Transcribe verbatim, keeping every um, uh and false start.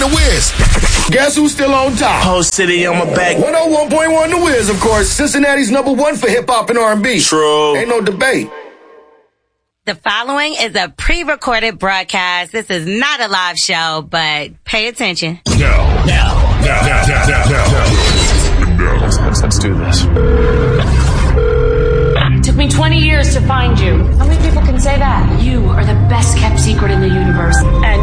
The Wiz. Guess who's still on top? Whole city on my back. one oh one point one The Wiz, of course. Cincinnati's number one for hip-hop and R and B. True. Ain't no debate. The following is a pre-recorded broadcast. This is not a live show, but pay attention. No. Now. Now. Now. Now. Now. Now. Now. Let's, let's, let's do this. It took me twenty years to find you. How many people can say that? You are the best kept secret in the universe. And